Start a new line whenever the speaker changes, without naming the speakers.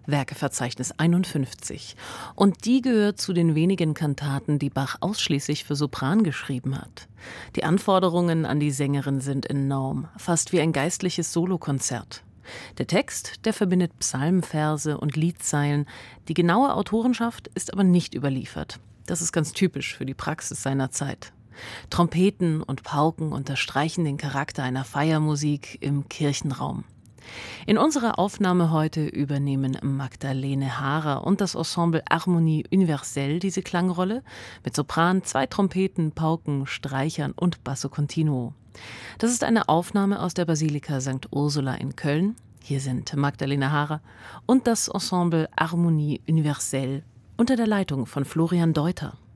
Werkeverzeichnis 51. Und die gehört zu den wenigen Kantaten, die Bach ausschließlich für Sopran geschrieben hat. Die Anforderungen an die Sängerin sind enorm, fast wie ein geistliches Solokonzert. Der Text, der verbindet Psalmverse und Liedzeilen. Die genaue Autorenschaft ist aber nicht überliefert. Das ist ganz typisch für die Praxis seiner Zeit. Trompeten und Pauken unterstreichen den Charakter einer Feiermusik im Kirchenraum. In unserer Aufnahme heute übernehmen Magdalene Haarer und das Ensemble Harmonie Universelle diese Klangrolle, mit Sopran, 2 Trompeten, Pauken, Streichern und Basso Continuo. Das ist eine Aufnahme aus der Basilika St. Ursula in Köln. Hier sind Magdalene Haarer und das Ensemble Harmonie Universelle unter der Leitung von Florian Deuter.